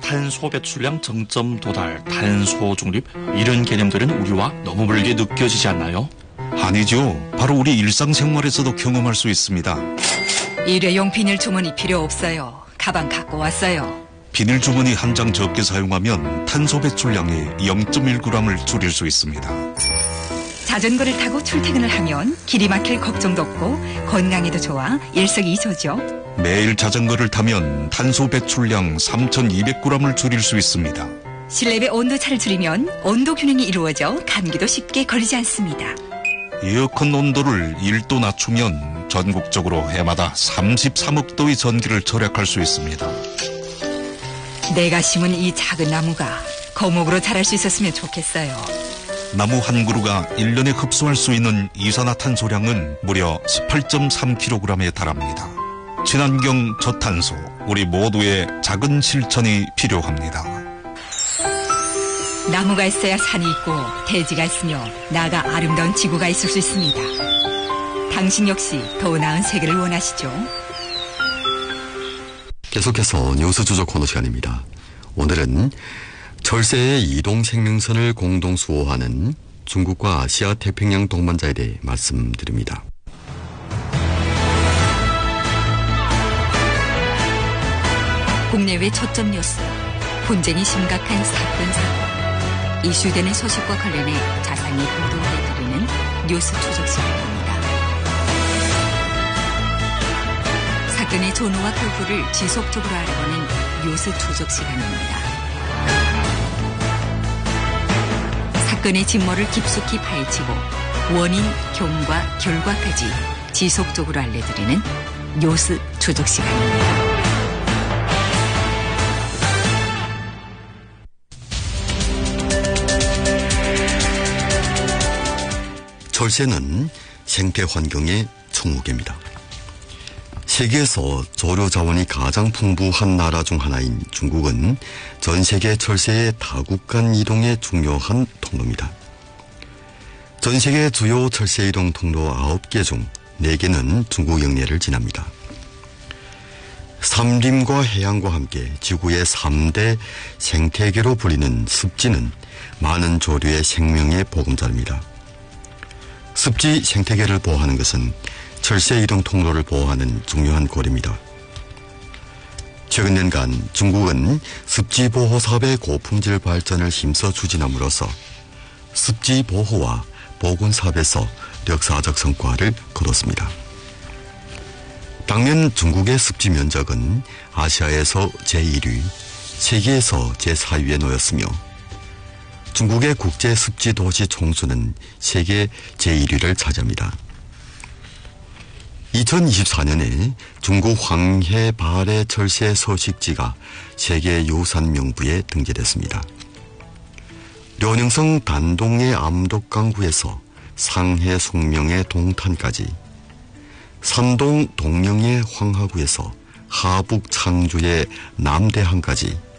탄소 배출량 정점 도달, 탄소 중립 이런 개념들은 우리와 너무 멀게 느껴지지 않나요? 아니죠. 바로 우리 일상생활에서도 경험할 수 있습니다. 일회용 비닐 주머니 필요 없어요. 가방 갖고 왔어요. 비닐 주머니 한 장 적게 사용하면 탄소 배출량이 0.1g을 줄일 수 있습니다. 자전거를 타고 출퇴근을 하면 길이 막힐 걱정도 없고 건강에도 좋아 일석이조죠. 매일 자전거를 타면 탄소 배출량 3,200g을 줄일 수 있습니다. 실내외 온도차를 줄이면 온도 균형이 이루어져 감기도 쉽게 걸리지 않습니다. 에어컨 온도를 1도 낮추면 전국적으로 해마다 33억 도의 전기를 절약할 수 있습니다. 내가 심은 이 작은 나무가 거목으로 자랄 수 있었으면 좋겠어요. 나무 한 그루가 1년에 흡수할 수 있는 이산화탄소량은 무려 18.3kg에 달합니다. 친환경 저탄소, 우리 모두의 작은 실천이 필요합니다. 나무가 있어야 산이 있고 대지가 있으며 나아가 아름다운 지구가 있을 수 있습니다. 당신 역시 더 나은 세계를 원하시죠? 계속해서 뉴스 주조 코너 시간입니다. 오늘은 철새의 이동생명선을 공동 수호하는 중국과 아시아 태평양 동반자에 대해 말씀드립니다. 국내외 초점 뉴스, 분쟁이 심각한 사건 사고, 이슈되는 소식과 관련해 자세히 보도해드리는 뉴스 추적 시간입니다. 사건의 전후와 결부를 지속적으로 알아보는 뉴스 추적 시간입니다. 사건의 진모를 깊숙이 파헤치고 원인, 경과, 결과까지 지속적으로 알려드리는 뉴스 추적 시간입니다. 철새는 생태 환경의 청우개입니다. 세계에서 조류 자원이 가장 풍부한 나라 중 하나인 중국은 전 세계 철새의 다국 간 이동의 중요한 통로입니다. 전 세계 주요 철새 이동 통로 9개 중 4개는 중국 영내를 지납니다. 삼림과 해양과 함께 지구의 3대 생태계로 불리는 습지는 많은 조류의 생명의 보금자리입니다. 습지 생태계를 보호하는 것은 철새 이동 통로를 보호하는 중요한 고리입니다. 최근 년간 중국은 습지 보호 사업의 고품질 발전을 힘써 추진함으로써 습지 보호와 보건 사업에서 역사적 성과를 거뒀습니다. 당년 중국의 습지 면적은 아시아에서 제1위, 세계에서 제4위에 놓였으며 중국의 국제 습지 도시 총수는 세계 제1위를 차지합니다. 2024년에 중국 황해 발해 철새 서식지가 세계유산 명부에 등재됐습니다. 련영성 단동의 암독강구에서 상해 송명의 동탄까지, 산동 동령의 황하구에서 하북 창주의 남대항까지